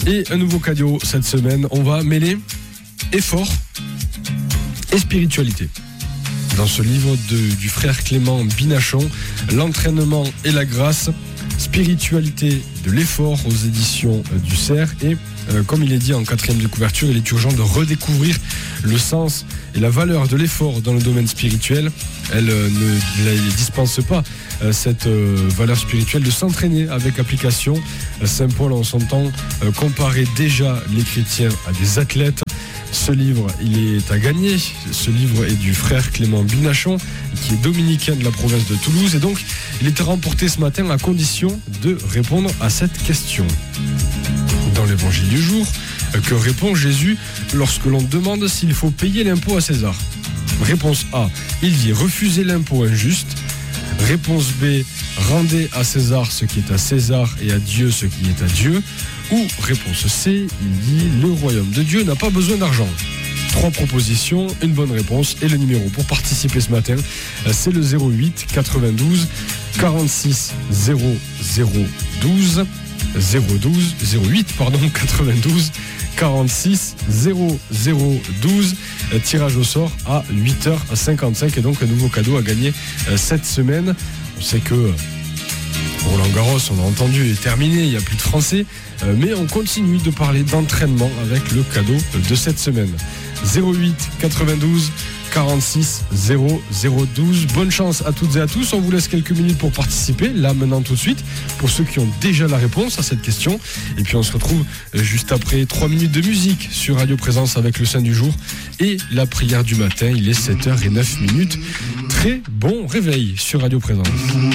Et un nouveau cadeau cette semaine, on va mêler effort et spiritualité. Dans ce livre du frère Clément Binachon, l'entraînement et la grâce, spiritualité de l'effort aux éditions du Cerf. Et comme il est dit en 4e de couverture, il est urgent de redécouvrir le sens et la valeur de l'effort dans le domaine spirituel. Elle ne dispense pas cette valeur spirituelle de s'entraîner avec application. Saint Paul en son temps comparait déjà les chrétiens à des athlètes. Ce livre, il est à gagner. Ce livre est du frère Clément Binachon, qui est dominicain de la province de Toulouse. Et donc, il était remporté ce matin à condition de répondre à cette question. Dans l'évangile du jour, que répond Jésus lorsque l'on demande s'il faut payer l'impôt à César? Réponse A, il dit refusez l'impôt injuste. Réponse B, rendez à César ce qui est à César et à Dieu ce qui est à Dieu. Ou réponse C, il dit le royaume de Dieu n'a pas besoin d'argent. 3 propositions, une bonne réponse et le numéro pour participer ce matin, c'est le 08 92 46 00 12 08 92 46 00 12. Tirage au sort à 8h55 et donc un nouveau cadeau à gagner cette semaine. On sait que Roland Garros, on a entendu, est terminé, il n'y a plus de Français, mais on continue de parler d'entraînement avec le cadeau de cette semaine. 08 92 46 00 12. Bonne chance à toutes et à tous. On vous laisse quelques minutes pour participer, là maintenant tout de suite, pour ceux qui ont déjà la réponse à cette question. Et puis on se retrouve juste après 3 minutes de musique sur Radio Présence avec le Saint du jour et la prière du matin. Il est 7h09. Très bon réveil sur Radio Présence.